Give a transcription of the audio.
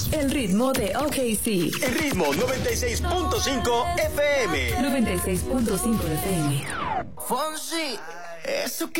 El ritmo de OKC. El ritmo 96.5 FM. 96.5 FM. Fonsi, eso que